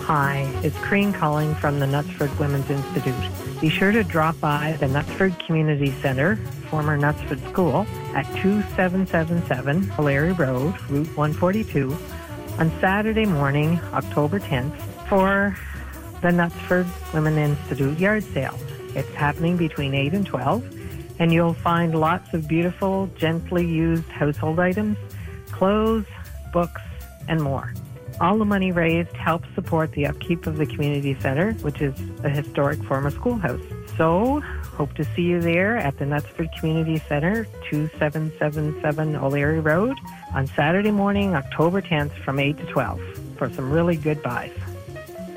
Hi, it's Corrine calling from the Knutsford Women's Institute. Be sure to drop by the Knutsford Community Centre, former Knutsford School, at 2777 O'Leary Road, Route 142, on Saturday morning, October 10th, for the Knutsford Women's Institute yard sale. It's happening between 8 and 12, and you'll find lots of beautiful, gently used household items, clothes, books, and more. All the money raised helps support the upkeep of the community centre, which is a historic former schoolhouse. So, hope to see you there at the Knutsford Community Centre, 2777 O'Leary Road, on Saturday morning, October 10th, from 8 to 12, for some really good buys.